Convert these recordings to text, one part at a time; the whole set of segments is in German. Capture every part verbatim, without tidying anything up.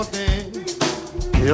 Jo.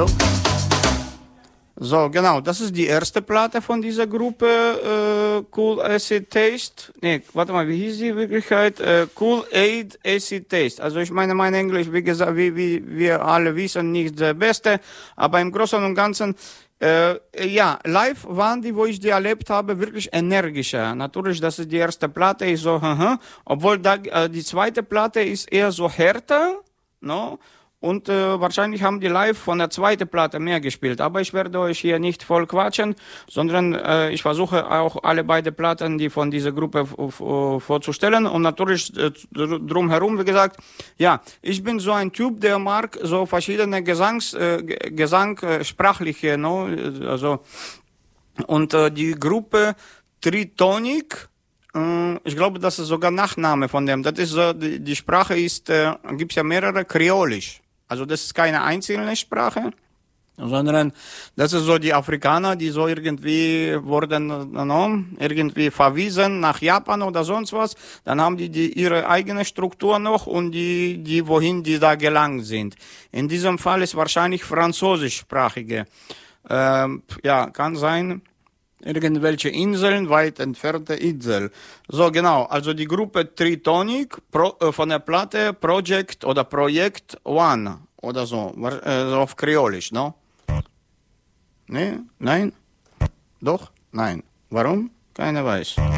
So, genau, das ist die erste Platte von dieser Gruppe, äh, Cool Acid Taste. Nee, warte mal, wie hieß die in Wirklichkeit? Äh, Cool Aid Acid Taste. Also ich meine, mein Englisch, wie gesagt, wie, wie wir alle wissen, nicht der Beste, aber im Großen und Ganzen, äh, ja, live waren die, wo ich die erlebt habe, wirklich energischer. Natürlich, das ist die erste Platte, ist so, haha, obwohl da, äh, die zweite Platte ist eher so härter, no? Und äh, wahrscheinlich haben die live von der zweiten Platte mehr gespielt. Aber ich werde euch hier nicht voll quatschen, sondern äh, ich versuche auch alle beide Platten, die von dieser Gruppe vorzustellen. Und natürlich äh, drumherum, wie gesagt, ja, ich bin so ein Typ, der mag so verschiedene Gesangs, äh, Gesang, äh, sprachliche, no? Also, und äh, die Gruppe Tritonic, ich glaube, das ist sogar Nachname von dem. Das ist so, die, die Sprache ist, äh, gibt's ja mehrere, Kreolisch. Also das ist keine einzelne Sprache, sondern das ist so die Afrikaner, die so irgendwie wurden, no, irgendwie verwiesen nach Japan oder sonst was. Dann haben die, die ihre eigene Struktur noch und die, die wohin die da gelangt sind. In diesem Fall ist wahrscheinlich französischsprachige. Ähm, ja, kann sein. Irgendwelche Inseln, weit entfernte Insel. So, genau. Also die Gruppe Tritonic Pro, äh, von der Platte Project oder Projekt One oder so, äh, so auf Kreolisch, no? Nee? Nein? Doch? Nein. Warum? Keiner weiß.